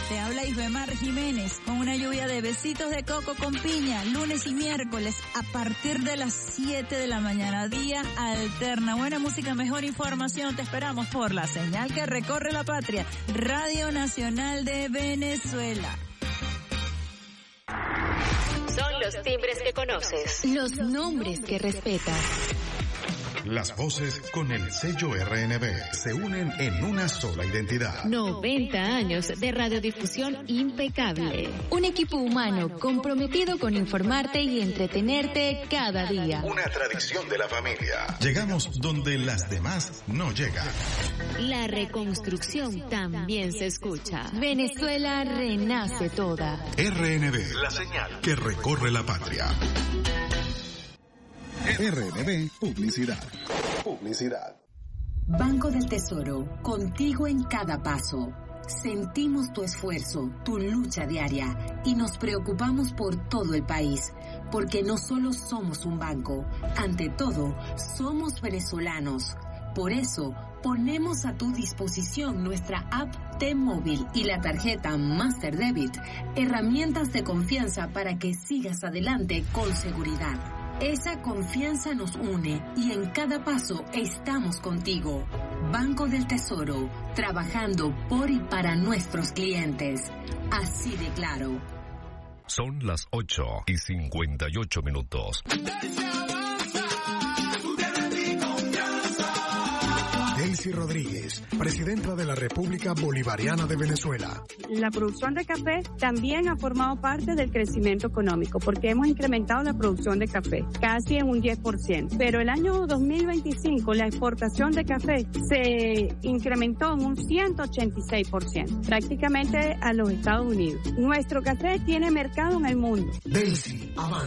Te habla Ifemar Jiménez con una lluvia de besitos de coco con piña, lunes y miércoles a partir de las 7 de la mañana, día alterna. Buena música, mejor información, te esperamos por la señal que recorre la patria, Radio Nacional de Venezuela. Son los timbres que conoces, los nombres que respetas. Las voces con el sello RNB se unen en una sola identidad. 90 años de radiodifusión impecable. Un equipo humano comprometido con informarte y entretenerte cada día. Una tradición de la familia. Llegamos donde las demás no llegan. La reconstrucción también se escucha. Venezuela renace toda. RNB, la señal que recorre la patria. RNB Publicidad. Banco del Tesoro, contigo en cada paso. Sentimos tu esfuerzo, tu lucha diaria y nos preocupamos por todo el país, porque no solo somos un banco, ante todo, somos venezolanos. Por eso, ponemos a tu disposición nuestra app T-Móvil y la tarjeta Master Debit, herramientas de confianza para que sigas adelante con seguridad. Esa confianza nos une y en cada paso estamos contigo. Banco del Tesoro, trabajando por y para nuestros clientes. Así de claro. Son las 8:58. Delcy Rodríguez, presidenta de la República Bolivariana de Venezuela. La producción de café también ha formado parte del crecimiento económico porque hemos incrementado la producción de café casi en un 10%. Pero el año 2025 la exportación de café se incrementó en un 186%, prácticamente a los Estados Unidos. Nuestro café tiene mercado en el mundo. Delcy, avanza.